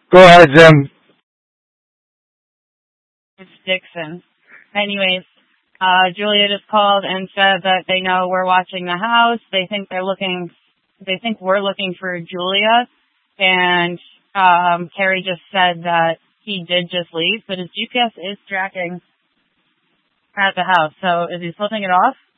Go ahead, Jim. It's Dixon. Anyways, Julia just called and said that they know we're watching the house. They think we're looking for Julia. And, Carrie just said that he did just leave, but his GPS is tracking at the house. So is he flipping it off?